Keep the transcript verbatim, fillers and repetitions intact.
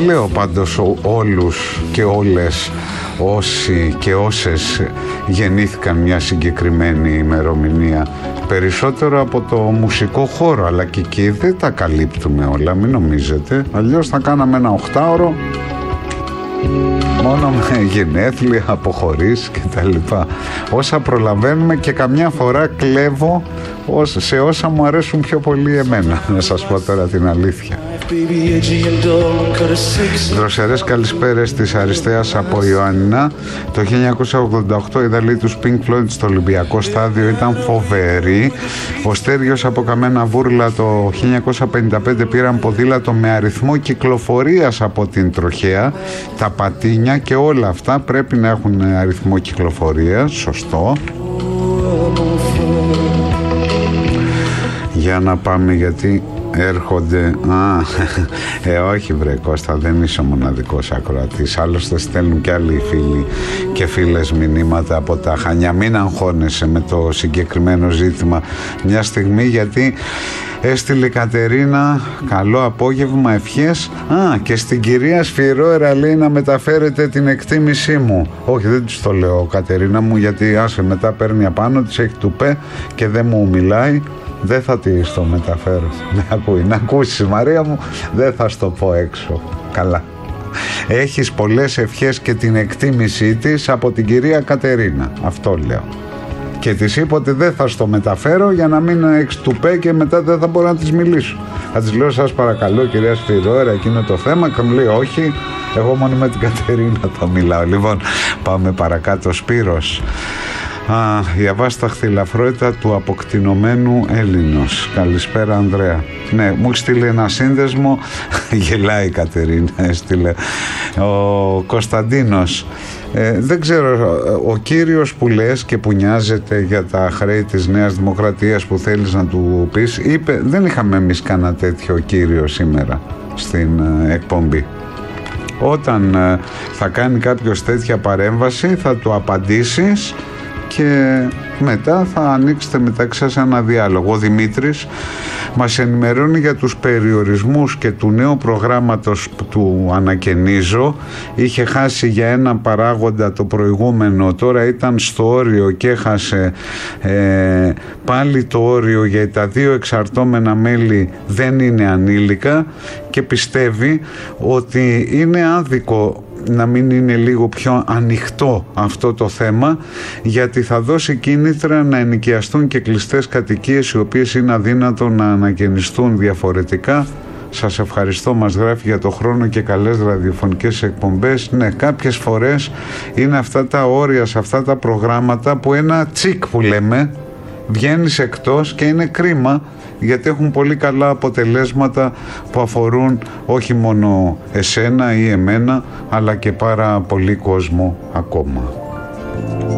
λέω πάντως όλους και όλες όσοι και όσες γεννήθηκαν μια συγκεκριμένη ημερομηνία, περισσότερο από το μουσικό χώρο, αλλά και εκεί δεν τα καλύπτουμε όλα, μην νομίζετε, αλλιώς θα κάναμε ένα οχτάωρο μόνο με γενέθλια, αποχωρήσεις και τα λοιπά, όσα προλαβαίνουμε, και καμιά φορά κλέβω σε όσα μου αρέσουν πιο πολύ εμένα, να σας πω τώρα την αλήθεια. Δροσερές καλησπέρες της Αριστείας από Ιωάννινα. Το χίλια εννιακόσια ογδόντα οκτώ η δαλή του Pink Floyd στο Ολυμπιακό Στάδιο ήταν φοβερή. Ο Στέργιος από Καμένα Βούρλα το χίλια εννιακόσια πενήντα πέντε πήραν ποδήλατο με αριθμό κυκλοφορίας από την τροχέα. Τα πατίνια και όλα αυτά πρέπει να έχουν αριθμό κυκλοφορίας, σωστό. Για να πάμε, γιατί έρχονται. Α, ε, όχι βρε Κώστα, δεν είσαι ο μοναδικός ακροατής. Άλλωστε στέλνουν και άλλοι φίλοι και φίλες μηνύματα από τα Χανιά. Μην αγχώνεσαι με το συγκεκριμένο ζήτημα μια στιγμή, γιατί έστειλε η Κατερίνα καλό απόγευμα, ευχές. Α, και στην κυρία Σφυρόερα λέει να μεταφέρετε την εκτίμησή μου. Όχι, δεν της το λέω Κατερίνα μου, γιατί άσε μετά παίρνει απάνω της, έχει τουπέ και δεν μου μιλάει. Δεν θα τη το μεταφέρω. Με ακούει. Να ακούσεις Μαρία μου, δεν θα στο πω έξω. Καλά. Έχεις πολλές ευχές και την εκτίμησή της από την κυρία Κατερίνα. Αυτό λέω. Και της είπα ότι δεν θα στο μεταφέρω για να μην έχεις τουπέ και μετά δεν θα μπορώ να της μιλήσω. Θα της λέω σας παρακαλώ κυρία Σφυρόερα, εκείνο το θέμα, και μου λέει όχι, εγώ μόνο με την Κατερίνα θα μιλάω. Λοιπόν, πάμε παρακάτω. Σπύρος. Α, η αβάσταχτη ελαφρότητα του αποκτηνωμένου Έλληνος. Καλησπέρα Ανδρέα. Ναι, μου στείλε ένα σύνδεσμο. Γελάει η Κατερίνα, έστειλε ο Κωνσταντίνος. ε, Δεν ξέρω, ο κύριος που λες και που νοιάζεται για τα χρέη της Νέας Δημοκρατίας που θέλεις να του πεις, είπε, δεν είχαμε εμείς κανένα τέτοιο κύριο σήμερα στην ε, εκπομπή. Όταν ε, θα κάνει κάποιος τέτοια παρέμβαση θα του απαντήσεις και μετά θα ανοίξετε μεταξύ σας ένα διάλογο. Ο Δημήτρης μας ενημερώνει για τους περιορισμούς και του νέου προγράμματος του ανακαινίζω. Είχε χάσει για ένα παράγοντα το προηγούμενο, τώρα ήταν στο όριο και έχασε ε, πάλι το όριο, γιατί τα δύο εξαρτώμενα μέλη δεν είναι ανήλικα, και πιστεύει ότι είναι άδικο να μην είναι λίγο πιο ανοιχτό αυτό το θέμα, γιατί θα δώσει κίνητρα να ενοικιαστούν και κλειστές κατοικίες οι οποίες είναι αδύνατο να ανακαινιστούν διαφορετικά. Σας ευχαριστώ, μας γράφει, για το χρόνο και καλές ραδιοφωνικές εκπομπές. Ναι, κάποιες φορές είναι αυτά τα όρια σε αυτά τα προγράμματα που ένα τσικ που λέμε βγαίνεις εκτός και είναι κρίμα, γιατί έχουν πολύ καλά αποτελέσματα που αφορούν όχι μόνο εσένα ή εμένα, αλλά και πάρα πολύ κόσμο ακόμα.